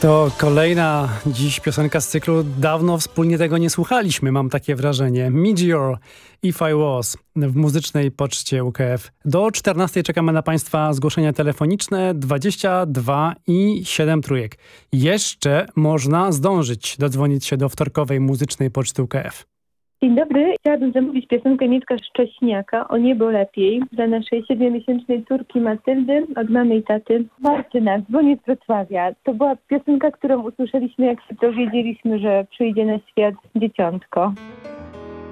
To kolejna dziś piosenka z cyklu. Dawno wspólnie tego nie słuchaliśmy, mam takie wrażenie. Meteor, If I Was w muzycznej poczcie UKF. Do 14 czekamy na Państwa zgłoszenia telefoniczne 22 i 7 trójek. Jeszcze można zdążyć dodzwonić się do wtorkowej muzycznej poczty UKF. Dzień dobry. Chciałabym zamówić piosenkę Mietka Szcześniaka o niebo lepiej dla naszej 7-miesięcznej córki Matyldy od mamy i taty. Martyna, dzwonię z Wrocławia. To była piosenka, którą usłyszeliśmy, jak się dowiedzieliśmy, że przyjdzie na świat dzieciątko.